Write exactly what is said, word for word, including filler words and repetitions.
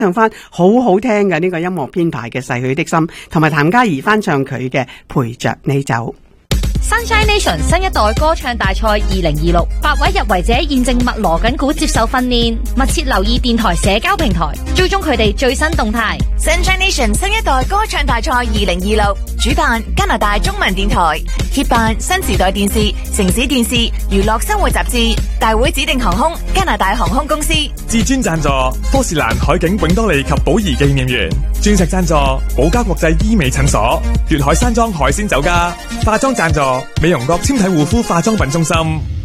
唱翻好好聽嘅呢個音樂編排嘅《逝去的心》，同埋譚嘉儀翻唱佢嘅《陪着你走》。 Sunshine Nation 新一代歌唱大賽二零二六，八位入圍者現正密鑼緊鼓接受訓練，密切留意電台社交平台，追蹤佢哋最新動態。 Sunshine Nation 新一代歌唱大賽二零二六，主辦加拿大中文電台，協辦新時代電視、城市電視、娛樂生活雜誌，大會指定航空加拿大航空公司， 至尊贊助科士蘭海景永多利及寶儀紀念園，鑽石贊助寶嘉國際醫美診所，粵海山莊海鮮酒家，化妝贊助美容閣纖體護膚化妝品中心。